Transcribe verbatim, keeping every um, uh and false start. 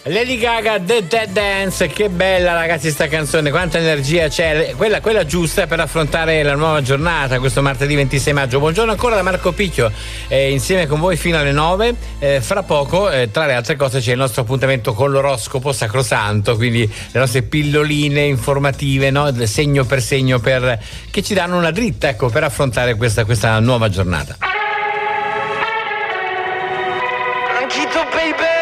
Lady Gaga, The Dead Dance, che bella ragazzi sta canzone, quanta energia c'è, quella, quella giusta per affrontare la nuova giornata, questo martedì ventisei maggio. Buongiorno ancora da Marco Picchio, eh, insieme con voi fino alle nove. Eh, fra poco, eh, tra le altre cose, c'è il nostro appuntamento con l'oroscopo sacrosanto, quindi le nostre pilloline informative, no? Segno per segno, per che ci danno una dritta, ecco, per affrontare questa, questa nuova giornata. Anchito baby.